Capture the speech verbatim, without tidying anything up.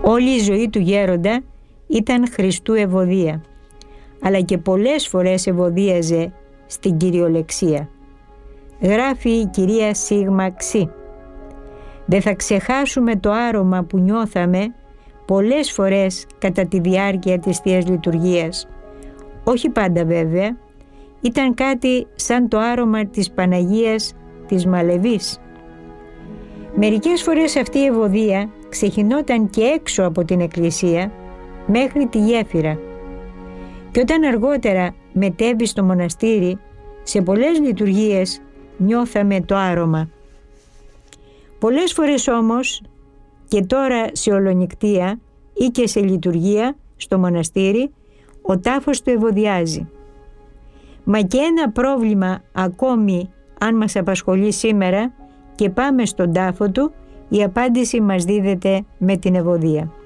Όλη η ζωή του γέροντα ήταν Χριστού ευωδία, αλλά και πολλές φορές ευωδίαζε στην κυριολεξία. Γράφει η κυρία Σίγμα Ξή: «Δεν θα ξεχάσουμε το άρωμα που νιώθαμε πολλές φορές κατά τη διάρκεια της Θείας Λειτουργίας. Όχι πάντα βέβαια, ήταν κάτι σαν το άρωμα της Παναγίας της Μαλεβής. Μερικές φορές αυτή η ευωδία ξεχυνόταν και έξω από την εκκλησία μέχρι τη γέφυρα, και όταν αργότερα μετέβη στο μοναστήρι, σε πολλές λειτουργίες νιώθαμε το άρωμα. Πολλές φορές όμως, και τώρα σε ολονυκτία ή και σε λειτουργία στο μοναστήρι, ο τάφος του ευωδιάζει. Μα και ένα πρόβλημα ακόμη αν μας απασχολεί σήμερα και πάμε στον τάφο του, η απάντηση μας δίδεται με την ευωδία.